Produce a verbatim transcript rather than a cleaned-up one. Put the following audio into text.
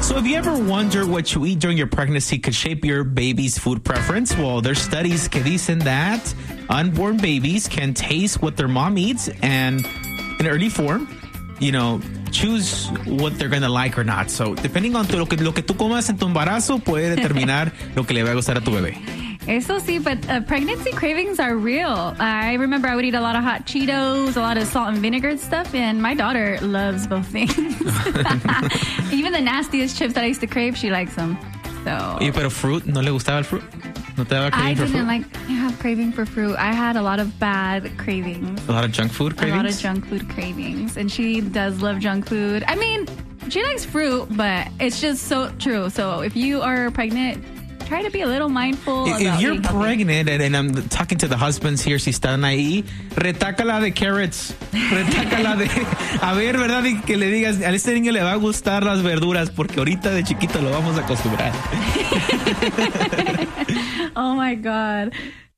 So if you ever wonder what you eat during your pregnancy could shape your baby's food preference, well, there's studies que dicen that unborn babies can taste what their mom eats and in early form, you know, choose what they're going to like or not. So depending on tu, lo, que, lo que tú comas en tu embarazo puede determinar lo que le va a gustar a tu bebé. Eso sí, but uh, pregnancy cravings are real. I remember I would eat a lot of hot Cheetos, a lot of salt and vinegar stuff, and my daughter loves both things. Even the nastiest chips that I used to crave, she likes them. So. Oye, pero fruit, ¿no le gustaba el fruit? ¿No te daba craving I for didn't fruit? like have craving for fruit. I had a lot of bad cravings. A lot of junk food cravings? A lot of junk food cravings. And she does love junk food. I mean, she likes fruit, but it's just so true. So if you are pregnant, try to be a little mindful. If, about if you're being healthy. pregnant, and, and I'm talking to the husbands here, si están ahí, retácala de carrots. Retácala de... A ver, ¿verdad? Y que le digas, a este niño le va a gustar las verduras, porque ahorita de chiquito lo vamos a acostumbrar. Oh, my God.